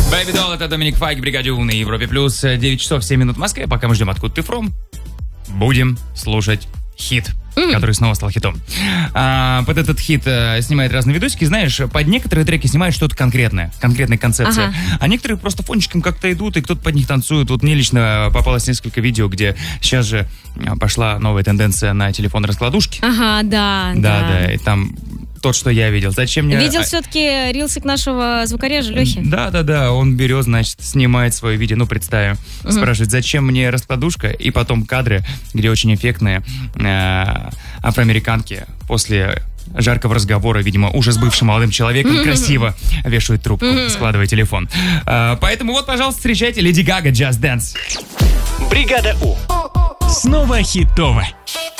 Baby Doll, это Доминик Файк, Бригаде У на Европе Плюс. 9 часов 7 минут в Москве. Пока мы ждем «Откуда ты фром», будем слушать хит, который снова стал хитом. Под этот хит снимает разные видосики. Знаешь, под некоторые треки снимают что-то конкретное, конкретная концепция. А некоторые просто фончиком как-то идут, и кто-то под них танцует. Вот мне лично попалось несколько видео, где сейчас же пошла новая тенденция на телефон-раскладушки. Да, и там... Тот, что я видел. Зачем мне... Видел все-таки рилсик нашего звукорежа Лехи? Да. Он берет, значит, снимает свое видео. Ну, представим. Спрашивает, зачем мне раскладушка? И потом кадры, где очень эффектные афроамериканки после жаркого разговора, видимо, уже с бывшим молодым человеком, красиво вешают трубку, складывая телефон. Поэтому вот, пожалуйста, встречайте Леди Гага, Just Dance. Бригада У. Снова хитово.